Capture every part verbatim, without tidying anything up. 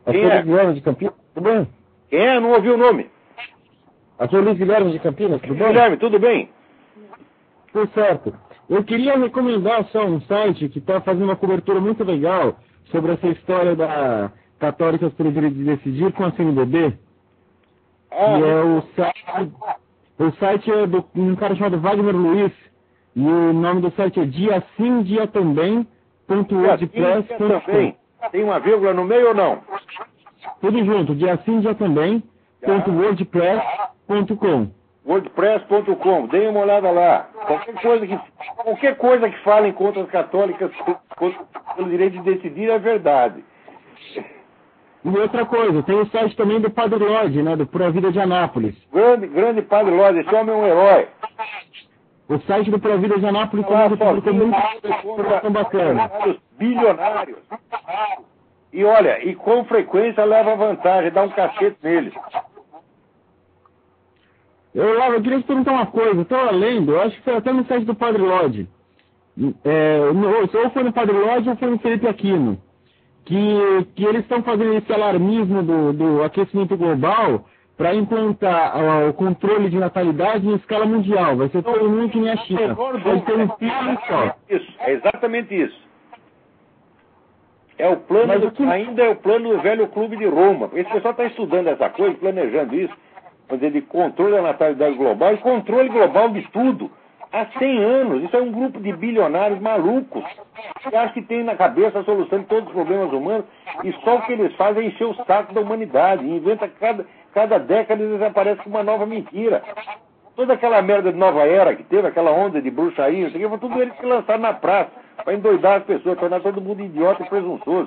Aqui é o Luiz Guilherme de Campinas, tudo bem? Quem é? Não ouvi o nome. Aqui é o Luiz Guilherme de Campinas, tudo bem? Guilherme, tudo bem? Tudo certo. Eu queria recomendar só um site que está fazendo uma cobertura muito legal sobre essa história da Católicas pelo Direito de Decidir com a C N B B. Ah, e é o site, o site é de um cara chamado Wagner Luiz. E o nome do site é dia sim, dia também, ponto wordpress ponto com. Tem uma vírgula no meio ou não? Tudo junto, dia sim, dia também, ponto wordpress ponto com. wordpress ponto com, deem uma olhada lá. Qualquer coisa que, qualquer coisa que falem contra as católicas contra, pelo direito de decidir é verdade. E outra coisa, tem o site também do Padre Lodge, né, do Pro Vida de Anápolis. Grande, grande Padre Lodge, esse homem é um herói. O site do Pro Vida de Anápolis também publicou muita informação bacana. Bilionários. E olha, e com frequência leva vantagem, dá um cacete neles. Eu, eu queria te perguntar uma coisa, eu estava lendo, eu acho que foi até no site do Padre Lodge. É, ou foi no Padre Lodge ou foi no Felipe Aquino. Que, que eles estão fazendo esse alarmismo do, do aquecimento global para implantar uh, o controle de natalidade em escala mundial. Vai ser todo mundo que nem a China. Vai ter um filho só. Isso, é exatamente isso. É o plano, do, que... ainda é o plano do velho clube de Roma. Esse pessoal está estudando essa coisa, planejando isso, fazer de controle da natalidade global e controle global de tudo. Há cem anos. Isso é um grupo de bilionários malucos que acham que tem na cabeça a solução de todos os problemas humanos e só o que eles fazem é encher o saco da humanidade. Inventa cada, cada década eles aparecem com uma nova mentira. Toda aquela merda de nova era que teve, aquela onda de bruxaria, isso aqui, foi tudo eles que lançaram na praça para endoidar as pessoas, tornar todo mundo idiota e presunçoso.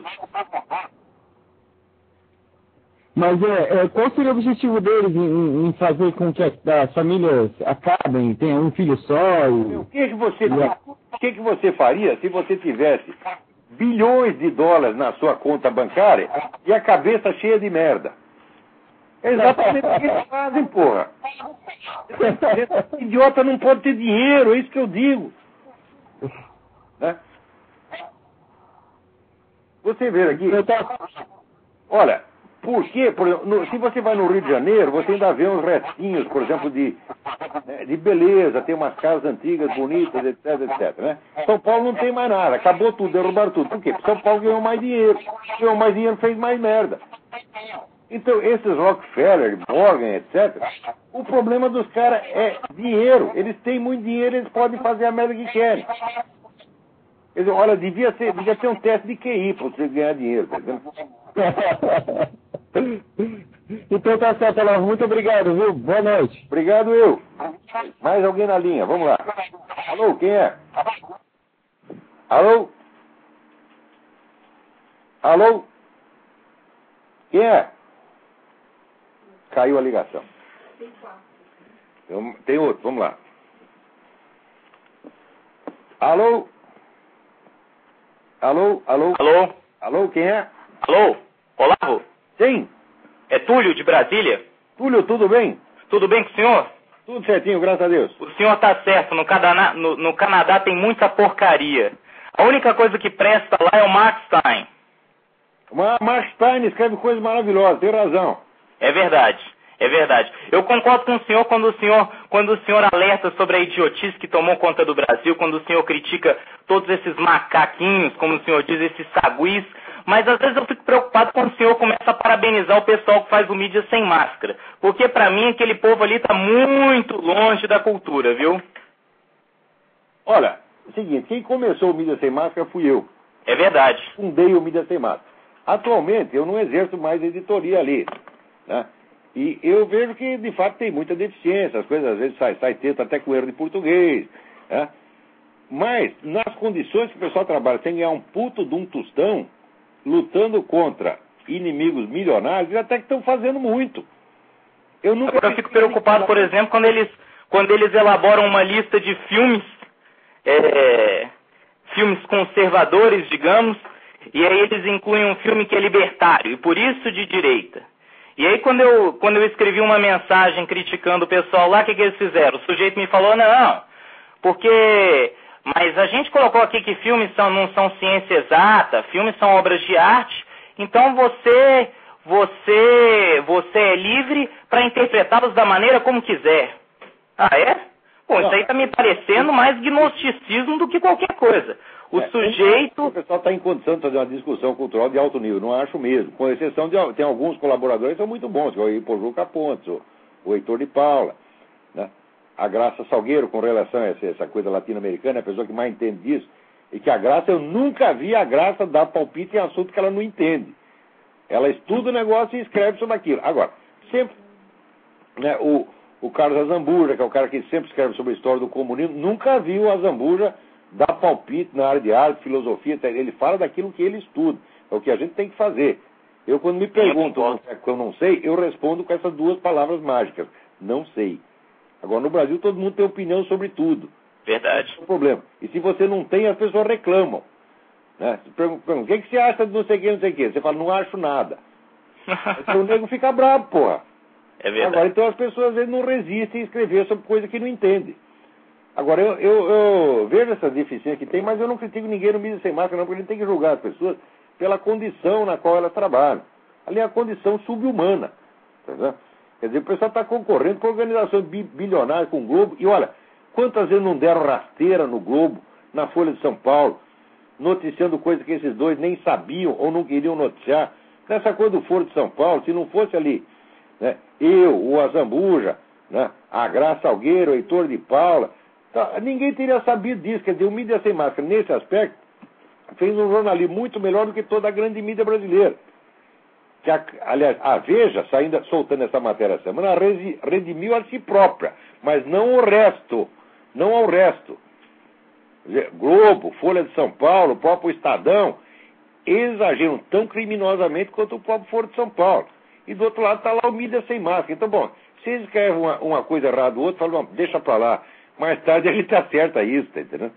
Mas é, é, qual seria o objetivo deles em, em fazer com que as famílias acabem, tenham um filho só? E... O que que você, o que que você faria se você tivesse bilhões de dólares na sua conta bancária e a cabeça cheia de merda? É exatamente o que eles fazem, porra. Idiota não pode ter dinheiro, é isso que eu digo. Né? Você vê aqui. Olha, por quê? Por exemplo, no, se você vai no Rio de Janeiro, você ainda vê uns restinhos, por exemplo, de, de beleza, tem umas casas antigas, bonitas, etc, etc. Né? São Paulo não tem mais nada, acabou tudo, derrubaram tudo. Por quê? Porque São Paulo ganhou mais dinheiro. Ganhou mais dinheiro, fez mais merda. Então, esses Rockefeller, Morgan, etcétera, o problema dos caras é dinheiro. Eles têm muito dinheiro, eles podem fazer a merda que querem. Eles, olha, devia, ser, devia ter um teste de Q I para você ganhar dinheiro, tá vendo? Então tá certo, Olavo. Muito obrigado, viu? Boa noite. Obrigado, eu. Mais alguém na linha, vamos lá. Alô, quem é? Alô? Alô? Quem é? Caiu a ligação. Tem, tem outro, vamos lá. Alô? Alô? Alô? Alô? Alô, quem é? Alô? Olavo? Sim. É Túlio, de Brasília? Túlio, tudo bem? Tudo bem com o senhor? Tudo certinho, graças a Deus. O senhor tá certo, no Canadá, no, no Canadá tem muita porcaria. A única coisa que presta lá é o Mark Stein. Mas Mark Stein escreve coisas maravilhosas, tem razão. É verdade, é verdade. Eu concordo com o senhor quando o senhor, quando o senhor alerta sobre a idiotice que tomou conta do Brasil, quando o senhor critica todos esses macaquinhos, como o senhor diz, esses saguis. Mas às vezes eu fico preocupado quando o senhor começa a parabenizar o pessoal que faz o mídia sem máscara. Porque pra mim aquele povo ali tá muito longe da cultura, viu? Olha, é o seguinte, quem começou o mídia sem máscara fui eu. É verdade. Fundei o mídia sem máscara. Atualmente eu não exerço mais editoria ali, né? E eu vejo que de fato tem muita deficiência, as coisas às vezes saem sai texto até com erro de português, né? Mas nas condições que o pessoal trabalha sem ganhar um puto de um tostão, lutando contra inimigos milionários, eles até que estão fazendo muito. Eu nunca Agora eu fico preocupado, por exemplo, quando eles, quando eles elaboram uma lista de filmes, é, filmes conservadores, digamos, e aí eles incluem um filme que é libertário, e por isso de direita. E aí quando eu, quando eu escrevi uma mensagem criticando o pessoal lá, o que, que eles fizeram? O sujeito me falou, não, porque... Mas a gente colocou aqui que filmes são, não são ciência exata, filmes são obras de arte, então você, você, você é livre para interpretá-los da maneira como quiser. Ah, é? Bom, isso aí está me parecendo mais gnosticismo do que qualquer coisa. O é, sujeito... O pessoal está em condição de fazer uma discussão cultural de alto nível, não acho mesmo. Com exceção de... Tem alguns colaboradores que são muito bons, que é o Hipojuca Pontes, o, o Heitor de Paula, né? A Graça Salgueiro, com relação a essa, essa coisa latino-americana, é a pessoa que mais entende disso, e que a Graça, eu nunca vi a Graça dar palpite em assunto que ela não entende. Ela estuda o negócio e escreve sobre aquilo. Agora, sempre, né, o, o Carlos Azambuja, que é o cara que sempre escreve sobre a história do comunismo, nunca viu o Azambuja dar palpite na área de arte, filosofia, ele fala daquilo que ele estuda. É o que a gente tem que fazer. Eu, quando me perguntam o que eu não sei, eu respondo com essas duas palavras mágicas. Não sei. Agora, no Brasil, todo mundo tem opinião sobre tudo. Verdade. Esse é o problema. E se você não tem, as pessoas reclamam. Né? Perguntam, o que, que você acha de não sei o que, não sei o que? Você fala, não acho nada. Então o nego fica bravo, porra. É verdade. Agora, então as pessoas às vezes não resistem a escrever sobre coisa que não entendem. Agora, eu, eu, eu vejo essas deficiências que tem, mas eu não critico ninguém no Mídia Sem Máscara, não, porque a gente tem que julgar as pessoas pela condição na qual elas trabalham. Ali é a condição subhumana. Tá, quer dizer, o pessoal está concorrendo com organizações bilionárias, com o Globo. E olha, quantas vezes não deram rasteira no Globo, na Folha de São Paulo, noticiando coisas que esses dois nem sabiam ou não queriam noticiar. Nessa coisa do Foro de São Paulo, se não fosse ali, né, eu, o Azambuja, né, a Graça Salgueiro, o Heitor de Paula, tá, ninguém teria sabido disso. Quer dizer, o Mídia Sem Máscara, nesse aspecto, fez um jornalismo muito melhor do que toda a grande mídia brasileira. Que a, aliás, a Veja, saindo, soltando essa matéria essa semana, redimiu a si própria, mas não o resto. Não ao resto. Globo, Folha de São Paulo, o próprio Estadão, exageram tão criminosamente quanto o próprio Foro de São Paulo. E do outro lado está lá o Mídia Sem Máscara. Então, bom, se eles escrevem uma, uma coisa errada, o outro fala, bom, deixa pra lá. Mais tarde ele tá certo a isso, tá entendendo?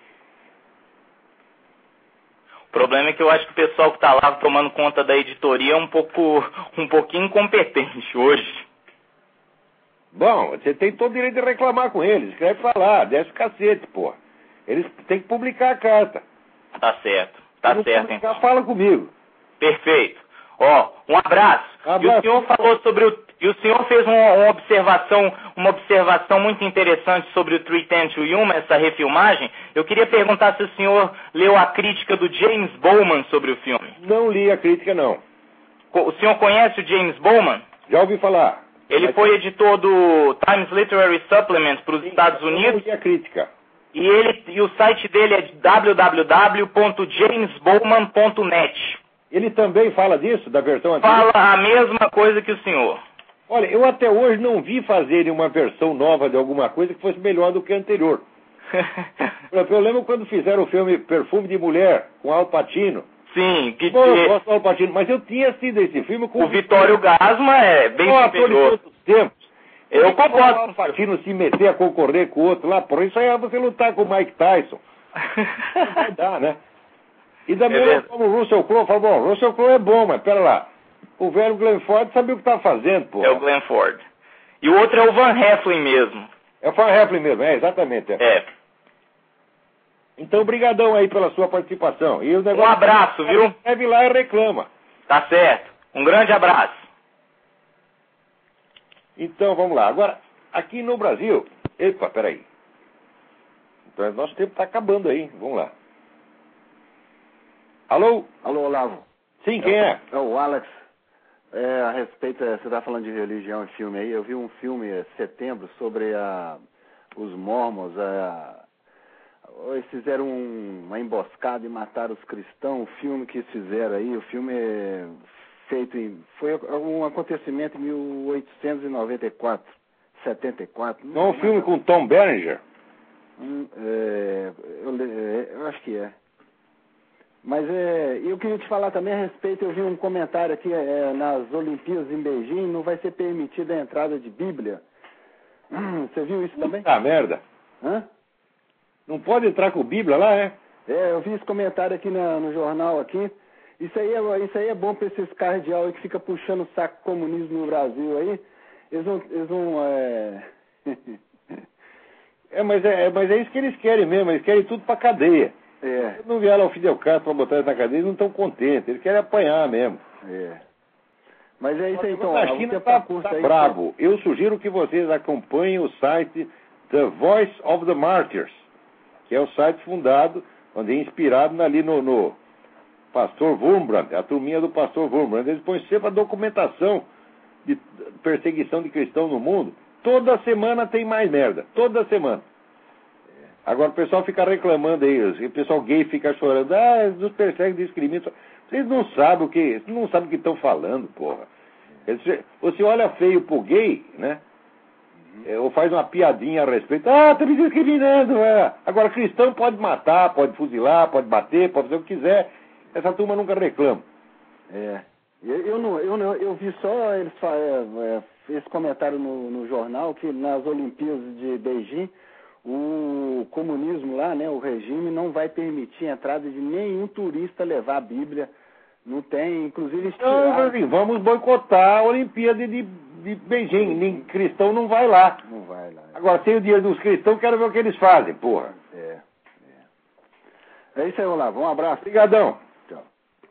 O problema é que eu acho que o pessoal que está lá tomando conta da editoria é um pouco, um pouquinho incompetente hoje. Bom, você tem todo o direito de reclamar com eles. Escreve pra lá, desce o cacete, porra. Eles têm que publicar a carta. Tá certo, tá Se certo. Publicar, Então. Fala comigo. Perfeito. Ó, um abraço. Um abraço. E o senhor falou sobre o... E o senhor fez uma, uma, observação, uma observação muito interessante sobre o três dez to Yuma, essa refilmagem. Eu queria perguntar se o senhor leu a crítica do James Bowman sobre o filme. Não li a crítica, não. O senhor conhece o James Bowman? Já ouvi falar. Ele Mas... foi editor do Times Literary Supplement para os Estados Unidos. Não li a crítica. E, ele, e o site dele é w w w ponto james bowman ponto net. Ele também fala disso, da versão antiga? Fala a mesma coisa que o senhor. Olha, eu até hoje não vi fazerem uma versão nova de alguma coisa que fosse melhor do que a anterior. Eu lembro quando fizeram o filme Perfume de Mulher, com Al Pacino. Sim, que Bom, eu gosto do Al Pacino, mas eu tinha assistido esse filme com... O Vitório Gasma é bem superior. superior. De todos os tempos. Eu concordo. O Al Pacino se meter a concorrer com o outro lá, por isso aí é você lutar com o Mike Tyson. Não vai dar, né? E da mesma é forma o Russell Crowe falou, bom, o Russell Crowe é bom, mas pera lá. O velho Glenn Ford sabia o que estava fazendo, pô. É o Glenn Ford. E o outro é o Van Heflin mesmo. É o Van Heflin mesmo, é, exatamente. É. é. Então, brigadão aí pela sua participação. E o negócio um abraço, viu? Escreve lá e reclama. Tá certo. Um grande abraço. Então, vamos lá. Agora, aqui no Brasil... Epa, peraí. Então, nosso tempo está acabando aí. Vamos lá. Alô? Alô, Olavo. Sim, quem é? É o Alex. É, a respeito, você está falando de religião e filme aí, eu vi um filme em setembro sobre a, os mormons, a, eles fizeram um, uma emboscada e mataram os cristãos, o filme que eles fizeram aí, o filme é feito em, foi um acontecimento em mil oitocentos e noventa e quatro, setenta e quatro. Não é um filme com Tom Berenger? Hum, é, eu, eu acho que é. Mas é, eu queria te falar também a respeito, eu vi um comentário aqui, é, nas Olimpíadas em Beijing, não vai ser permitida a entrada de Bíblia. Hum, você viu isso também? Ah, merda. Hã? Não pode entrar com Bíblia lá, é? É, eu vi esse comentário aqui na, no jornal aqui. Isso aí, é, isso aí é bom para esses cardeal aí que fica puxando o saco comunismo no Brasil aí. Eles vão... Eles vão é... é, mas é, mas é isso que eles querem mesmo, eles querem tudo pra cadeia. É. Eles não vieram ao Fidel Castro para botar eles na cadeia, eles não estão contentes, eles querem apanhar mesmo. É. Mas é isso aí, então. A China está tá bravo. Eu sugiro que vocês acompanhem o site The Voice of the Martyrs, que é o site fundado, onde é inspirado ali no, no pastor Wurmbrand, a turminha do pastor Wurmbrand. Eles põem sempre a documentação de perseguição de cristãos no mundo. Toda semana tem mais merda. Toda semana. Agora o pessoal fica reclamando aí, o pessoal gay fica chorando, ah, nos perseguem, discriminam. Vocês não sabem o que, vocês não sabem o que estão falando, porra. Você olha feio pro gay, né? Ou faz uma piadinha a respeito, ah, tá me discriminando, é. Agora cristão pode matar, pode fuzilar, pode bater, pode fazer o que quiser. Essa turma nunca reclama. É. Eu, eu, não, eu, não, eu vi só eles é, é, esse comentário no, no jornal que nas Olimpíadas de Beijing o comunismo lá, né, o regime não vai permitir a entrada de nenhum turista levar a Bíblia. Não tem, inclusive... Não, assim, vamos boicotar a Olimpíada de, de Beijing. Nem cristão não vai lá. Não vai lá. Agora, tem o dia dos cristãos, quero ver o que eles fazem, porra. É. É, é isso aí, Olavo. Um abraço. Obrigadão. Tchau.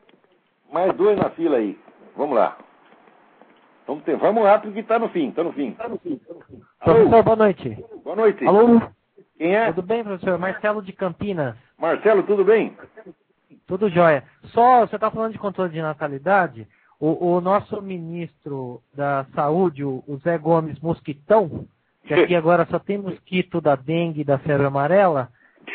Mais dois na fila aí. Vamos lá. Vamos, ter, vamos rápido que tá no fim, tá no fim. Tá no fim, tá no fim. Professor, boa noite. Boa noite. Alô? Quem é? Tudo bem, professor? Marcelo de Campinas. Marcelo, tudo bem? Tudo jóia. Só, você está falando de controle de natalidade, o, o nosso ministro da Saúde, o, o Zé Gomes Mosquitão, que aqui agora só tem mosquito da dengue e da febre amarela,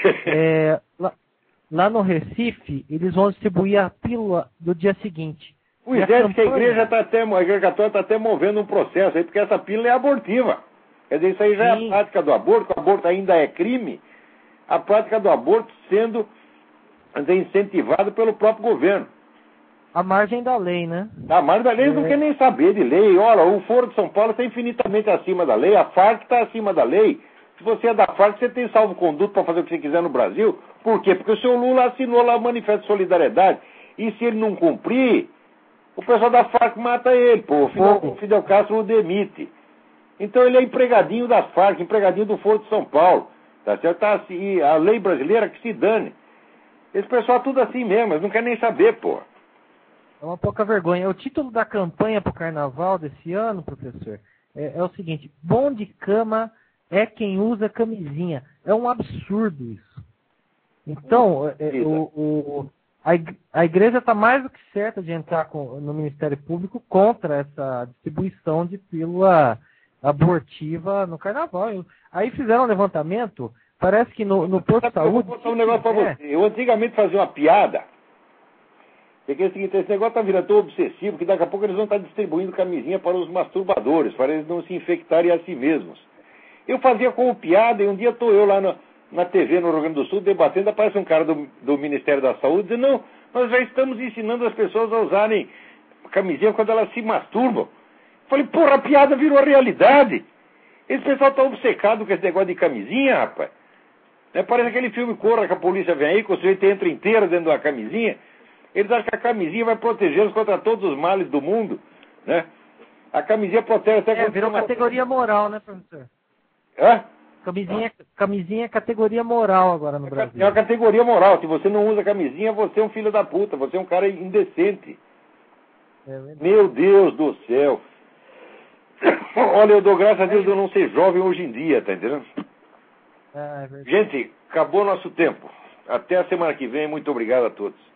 é, lá, lá no Recife, eles vão distribuir a pílula do dia seguinte. Pois é, campanha... que a igreja está até, a igreja católica está até movendo um processo aí, porque essa pílula é abortiva. Quer dizer, isso aí já Sim. é a prática do aborto, o aborto ainda é crime, a prática do aborto sendo incentivada pelo próprio governo. A margem da lei, né? A margem da lei, eles é. não querem nem saber de lei. Olha, o Foro de São Paulo está infinitamente acima da lei, a Farc está acima da lei. Se você é da Farc, você tem salvo-conduto para fazer o que você quiser no Brasil. Por quê? Porque o seu Lula assinou lá o Manifesto de Solidariedade. E se ele não cumprir, o pessoal da Farc mata ele, pô. O Fidel, o Fidel Castro o demite. Então ele é empregadinho das Farc, empregadinho do Foro de São Paulo. Tá certo? Tá assim, a lei brasileira que se dane. Esse pessoal é tudo assim mesmo, eles não querem nem saber, pô. É uma pouca vergonha. O título da campanha para o carnaval desse ano, professor, é, é o seguinte: bom de cama é quem usa camisinha. É um absurdo isso. Então, é, o, o, a igreja está mais do que certa de entrar com, no Ministério Público contra essa distribuição de pílula abortiva no carnaval. Aí fizeram um levantamento, parece que no, no posto de saúde... Eu vou um negócio para você. Eu antigamente fazia uma piada, porque é o seguinte, esse negócio está virando tão obsessivo que daqui a pouco eles vão estar distribuindo camisinha para os masturbadores, para eles não se infectarem a si mesmos. Eu fazia como piada, e um dia estou eu lá na, na T V no Rio Grande do Sul debatendo, aparece um cara do, do Ministério da Saúde dizendo, não, nós já estamos ensinando as pessoas a usarem camisinha quando elas se masturbam. Falei, porra, a piada virou a realidade. Esse pessoal está obcecado com esse negócio de camisinha, rapaz. É, parece aquele filme Corra que a polícia vem aí, que o sujeito entra inteiro dentro de uma camisinha. Eles acham que a camisinha vai protegê-los contra todos os males do mundo, né? A camisinha protege até... É, virou uma... categoria moral, né, professor? Hã? Camisinha, camisinha é categoria moral agora no é, Brasil. É uma categoria moral. Se você não usa camisinha, você é um filho da puta. Você é um cara indecente. É Meu Deus do céu. Olha, eu dou graças a Deus de eu não ser jovem hoje em dia, tá entendendo? Ah, é verdade. Gente, acabou nosso tempo. Até a semana que vem. Muito obrigado a todos.